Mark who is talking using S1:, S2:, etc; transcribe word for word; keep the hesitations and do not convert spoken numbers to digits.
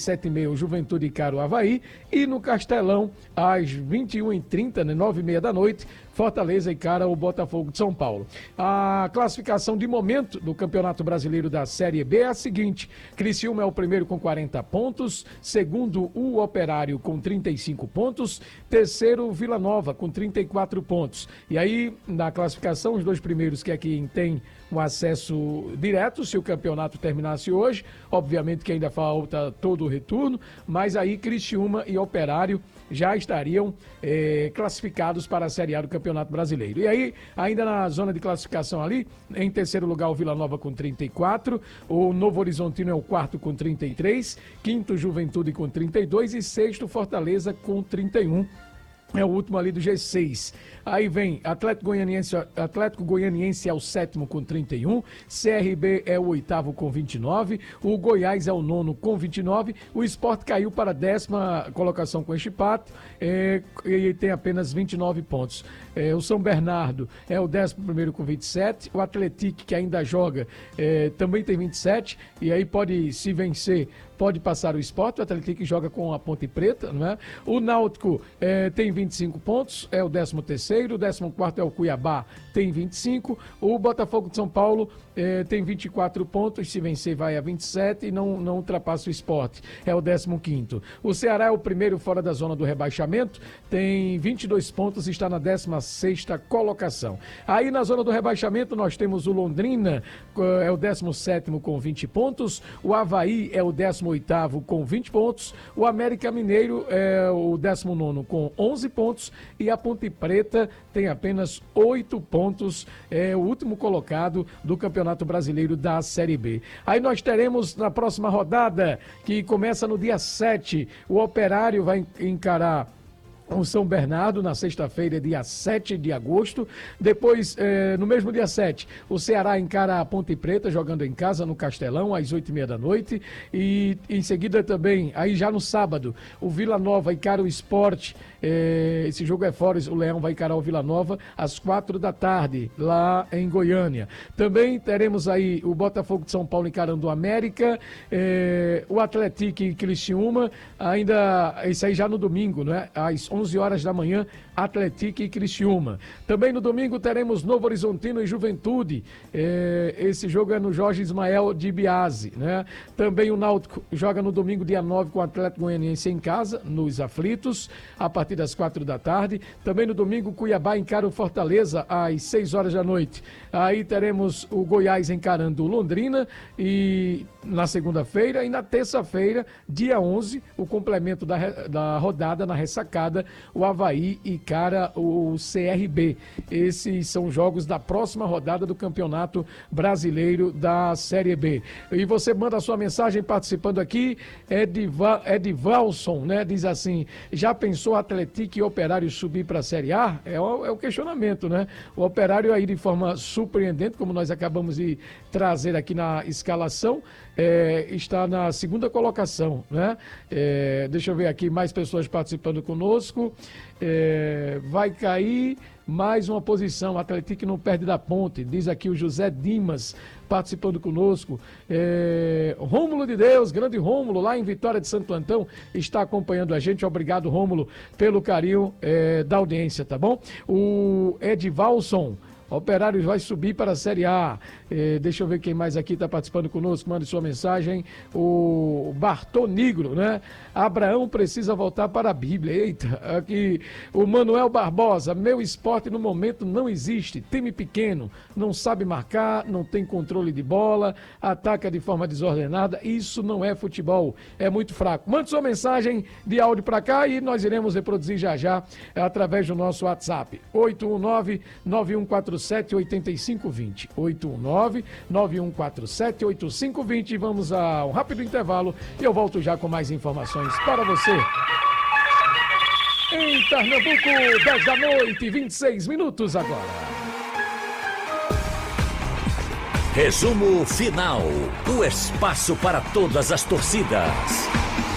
S1: sete e meia, o Juventude encara o Avaí. E no Castelão, às vinte e uma e trinta, né, nove e meia da noite, Fortaleza encara o Botafogo de São Paulo. A classificação de momento do Campeonato Brasileiro da Série B é a seguinte: Criciúma é o primeiro com quarenta pontos, segundo o Operário com trinta e cinco pontos, terceiro Vila Nova com trinta e quatro pontos. E aí, na classificação, os dois primeiros que é quem tem um acesso direto, se o campeonato terminasse hoje, obviamente que ainda falta todo o retorno, mas aí Criciúma e Operário já estariam eh, classificados para a Série A do Campeonato Brasileiro. E aí, ainda na zona de classificação ali, em terceiro lugar o Vila Nova com trinta e quatro, o Novo Horizontino é o quarto com trinta e três, quinto Juventude com trinta e dois e sexto Fortaleza com trinta e um. É o último ali do G seis. Aí vem Atlético Goianiense, Atlético Goianiense é o sétimo com trinta e um, C R B é o oitavo com vinte e nove, o Goiás é o nono com vinte e nove, o Sport caiu para a décima colocação com este empate é, e tem apenas vinte e nove pontos. É, o São Bernardo é o décimo primeiro com vinte e sete, o Atlético, que ainda joga, é, também tem vinte e sete, e aí pode, se vencer, pode passar o Sport. O Atlético joga com a Ponte Preta, não é? O Náutico é, tem vinte e cinco pontos, é o décimo terceiro, o décimo quarto é o Cuiabá, tem vinte e cinco, o Botafogo de São Paulo é, tem vinte e quatro pontos, se vencer vai a vinte e sete e não, não ultrapassa o Sport, é o décimo quinto. O Ceará é o primeiro fora da zona do rebaixamento, tem vinte e dois pontos e está na décima sexta colocação. Aí na zona do rebaixamento nós temos o Londrina, é o décimo sétimo com vinte pontos, o Avaí é o décimo oitavo com vinte pontos, o América Mineiro é o décimo nono com onze pontos e a Ponte Preta tem apenas oito pontos, é o último colocado do Campeonato Brasileiro da Série B. Aí nós teremos na próxima rodada, que começa no dia sete, o Operário vai encarar o São Bernardo na sexta-feira, dia sete de agosto. Depois, eh, no mesmo dia sete, o Ceará encara a Ponte Preta, jogando em casa no Castelão, às oito e meia da noite. E em seguida também, aí já no sábado, o Vila Nova encara o Sport. Eh, esse jogo é fora, o Leão vai encarar o Vila Nova às quatro da tarde, lá em Goiânia. Também teremos aí o Botafogo de São Paulo encarando o América, eh, o Atlético e Criciúma, ainda, isso aí já no domingo, né? Às onze horas da manhã, Atlético e Criciúma. Também no domingo teremos Novo Horizontino e Juventude. É, esse jogo é no Jorge Ismael de Biase, né? Também o Náutico joga no domingo, dia nove, com o Atlético Goianiense em casa, nos Aflitos, a partir das quatro da tarde. Também no domingo, Cuiabá encara o Fortaleza às seis horas da noite. Aí teremos o Goiás encarando o Londrina e na segunda-feira, e na terça-feira, dia onze, o complemento da, da rodada na ressacada, o Avaí encara o C R B. Esses são jogos da próxima rodada do Campeonato Brasileiro da Série B. E você manda a sua mensagem participando aqui, Ediva, Edivalson, né? Diz assim: já pensou Atlético e Operário subir para a Série A? É o, é o questionamento, né? O Operário aí de forma surpreendente, como nós acabamos de trazer aqui na escalação, é, está na segunda colocação, né? É, deixa eu ver aqui mais pessoas participando conosco. É, vai cair mais uma posição, o Atlético não perde da Ponte, diz aqui o José Dimas participando conosco. É, Rômulo de Deus, grande Rômulo, lá em Vitória de Santo Antão, está acompanhando a gente. Obrigado, Rômulo, pelo carinho é, da audiência, tá bom? O Edivalson: Operário vai subir para a Série A. Eh, deixa eu ver quem mais aqui está participando conosco. Mande sua mensagem. O Bartô Negro, né? Abraão precisa voltar para a Bíblia. Eita, aqui o Manuel Barbosa: meu esporte no momento não existe. Time pequeno, não sabe marcar, não tem controle de bola, ataca de forma desordenada. Isso não é futebol, é muito fraco. Mande sua mensagem de áudio para cá e nós iremos reproduzir já já através do nosso WhatsApp. oito um nove, nove um quatro sete, oito cinco dois zero. oito um nove, nove um quatro sete, oito cinco dois zero. Vamos a um rápido intervalo e eu volto já com mais informações para você. Em Pernambuco, dez da noite, vinte e seis minutos agora.
S2: Resumo final. O espaço para todas as torcidas.